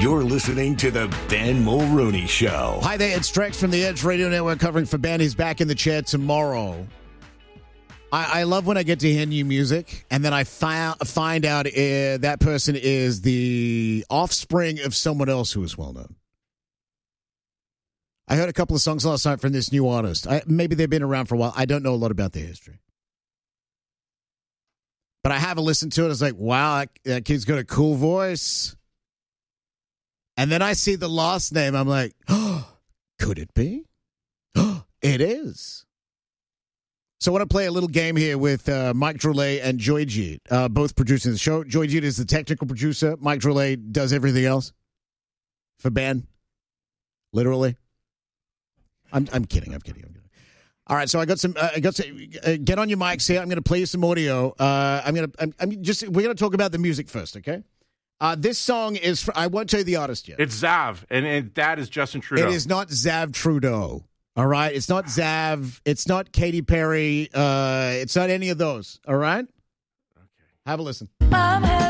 You're listening to the Ben Mulrooney Show. Hi there, it's Drex from the Edge Radio Network covering for Ben. He's back in the chair tomorrow. I love when I get to hear new music, and then I find out that person is the offspring of someone else who is well known. I heard a couple of songs last night from this new artist. Maybe they've been around for a while. I don't know a lot about their history. But I haven't listened to it. I was like, wow, that kid's got a cool voice. And then I see the last name. I'm like, oh, could it be? Oh, it is. So I want to play a little game here with Mike Drolet and Joyjeet, both producing the show. Joyjeet is the technical producer. Mike Drolet does everything else for Ben. Literally. I'm kidding. All right, so I got some. Get on your mics here. I'm going to play you some audio. We're going to talk about the music first, okay? This song is. I won't tell you the artist yet. It's Zav, and that is Justin Trudeau. It is not Zav Trudeau. All right, it's not Zav. It's not Katy Perry. It's not any of those. All right. Okay. Have a listen. I'm